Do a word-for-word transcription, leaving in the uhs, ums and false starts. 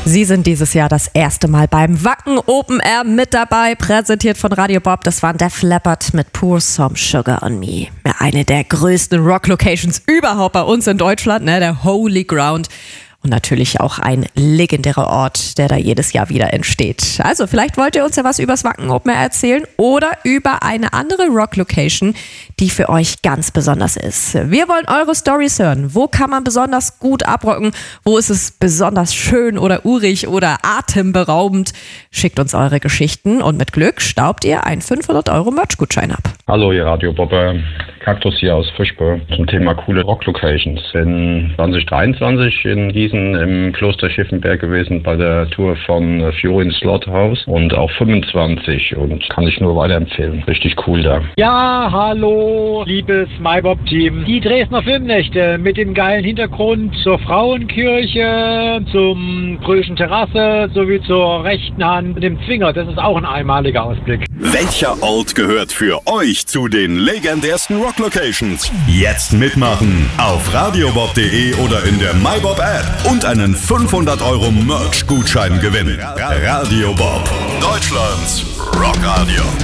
Sie sind dieses Jahr das erste Mal beim Wacken Open Air mit dabei, präsentiert von Radio Bob. Das waren Def Leppard mit Pour Some Sugar on Me. Ja, eine der größten Rock-Locations überhaupt bei uns in Deutschland, ne, der Holy Ground. Und natürlich auch ein legendärer Ort, der da jedes Jahr wieder entsteht. Also vielleicht wollt ihr uns ja was übers Wacken Open Air erzählen oder über eine andere Rock-Location, die für euch ganz besonders ist. Wir wollen eure Storys hören. Wo kann man besonders gut abrocken? Wo ist es besonders schön oder urig oder atemberaubend? Schickt uns eure Geschichten und mit Glück staubt ihr einen fünfhundert Euro Merch-Gutschein ab. Hallo, ihr Radio Bobber. Kaktus hier aus Fischbe zum Thema coole Rock-Locations. In zwanzig dreiundzwanzig in Gießen im Kloster Schiffenberg gewesen bei der Tour von Fury Slaughterhouse und auch fünfundzwanzig und kann ich nur weiterempfehlen. Richtig cool da. Ja, hallo, liebes MyBob-Team. Die Dresdner Filmnächte mit dem geilen Hintergrund zur Frauenkirche, zum Bröschen Terrasse sowie zur rechten Hand mit dem Zwinger. Das ist auch ein einmaliger Ausblick. Welcher Ort gehört für euch zu den legendärsten Rock-Locations? Jetzt mitmachen auf radiobob punkt de oder in der MyBob-App und einen fünfhundert Euro Merch-Gutschein gewinnen. Radio Bob, Deutschlands Rockradio.